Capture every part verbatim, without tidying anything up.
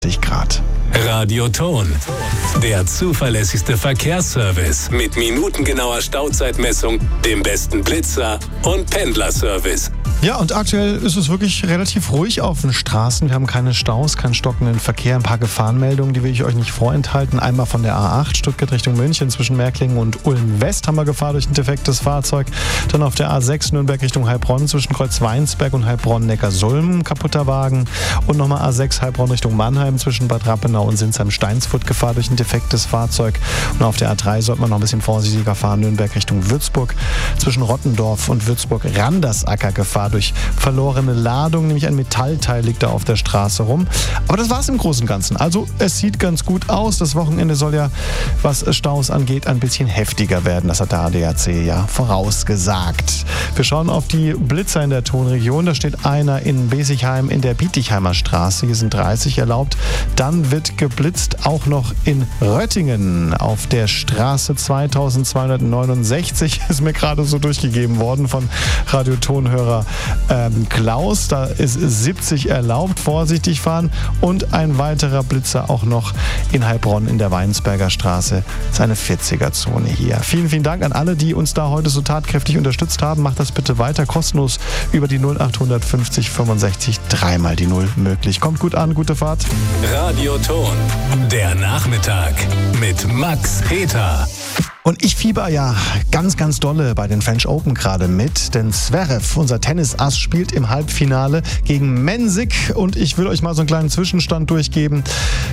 Grad. Radioton, der zuverlässigste Verkehrsservice mit minutengenauer Stauzeitmessung, dem besten Blitzer und Pendlerservice. Ja, und aktuell ist es wirklich relativ ruhig auf den Straßen. Wir haben keine Staus, keinen stockenden Verkehr, ein paar Gefahrenmeldungen, die will ich euch nicht vorenthalten. Einmal von der A acht, Stuttgart Richtung München, zwischen Märklingen und Ulm-West haben wir Gefahr durch ein defektes Fahrzeug. Dann auf der A sechs, Nürnberg Richtung Heilbronn, zwischen Kreuz-Weinsberg und Heilbronn-Neckarsulm, kaputter Wagen. Und nochmal A sechs, Heilbronn Richtung Mannheim, zwischen Bad Rappenau und Sinsheim-Steinsfurt, Gefahr durch ein defektes Fahrzeug. Und auf der A drei sollte man noch ein bisschen vorsichtiger fahren, Nürnberg Richtung Würzburg, zwischen Rottendorf und Würzburg-Randersacker, Gefahr durch verlorene Ladung, nämlich ein Metallteil liegt da auf der Straße rum. Aber das war es im Großen und Ganzen. Also es sieht ganz gut aus. Das Wochenende soll ja, was Staus angeht, ein bisschen heftiger werden. Das hat der A D A C ja vorausgesagt. Wir schauen auf die Blitzer in der Tonregion. Da steht einer in Besigheim in der Bietigheimer Straße. Hier sind dreißig erlaubt. Dann wird geblitzt auch noch in Röttingen auf der Straße zweitausendzweihundertneunundsechzig. Ist mir gerade so durchgegeben worden von Radiotonhörer Ähm, Klaus, da ist siebzig erlaubt, vorsichtig fahren. Und ein weiterer Blitzer auch noch in Heilbronn in der Weinsberger Straße. Das ist eine vierziger-Zone hier. Vielen, vielen Dank an alle, die uns da heute so tatkräftig unterstützt haben. Macht das bitte weiter, kostenlos über die null acht fünfzig fünfundsechzig, dreimal die Null möglich. Kommt gut an, gute Fahrt. Radioton, der Nachmittag mit Max Peter. Und ich fieber ja ganz, ganz dolle bei den French Open gerade mit, denn Zverev, unser Tennisass, spielt im Halbfinale gegen Mensik und ich will euch mal so einen kleinen Zwischenstand durchgeben.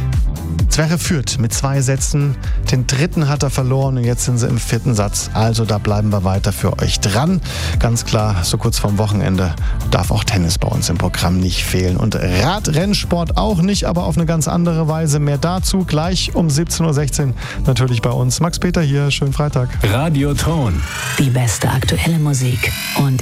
Zverev führt mit zwei Sätzen, den dritten hat er verloren und jetzt sind sie im vierten Satz. Also da bleiben wir weiter für euch dran. Ganz klar, so kurz vorm Wochenende darf auch Tennis bei uns im Programm nicht fehlen. Und Radrennsport auch nicht, aber auf eine ganz andere Weise. Mehr dazu gleich um siebzehn Uhr sechzehn natürlich bei uns. Max Peter hier, schönen Freitag. Radioton. Die beste aktuelle Musik und